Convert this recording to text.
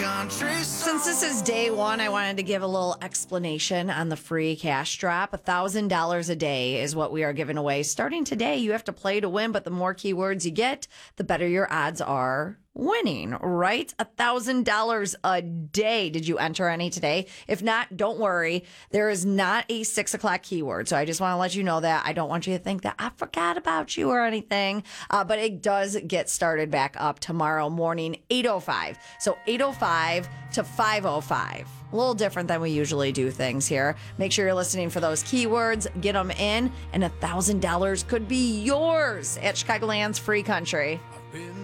Since this is day one, I wanted to give a little explanation on the free cash drop. $1,000 a day is what we are giving away. Starting today, you have to play to win, but the more keywords you get, the better your odds are winning, right? $1,000 a day. Did you enter any today? If not, don't worry. There is not a 6 o'clock keyword. So I just want to let you know that. I don't want you to think that I forgot about you or anything. But it does get started back up tomorrow morning, 8:05. So 8:05 to 5:05. A little different than we usually do things here. Make sure you're listening for those keywords. Get them in, and $1,000 could be yours at Chicagoland's Free Country.